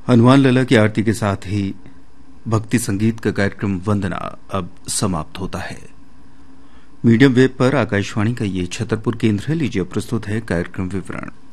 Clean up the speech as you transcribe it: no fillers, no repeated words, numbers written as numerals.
हनुमान लला की आरती के साथ ही भक्ति संगीत का कार्यक्रम वंदना अब समाप्त होता है। मीडियम वेव पर आकाशवाणी का ये छतरपुर केंद्र है। लीजिए प्रस्तुत है कार्यक्रम विवरण।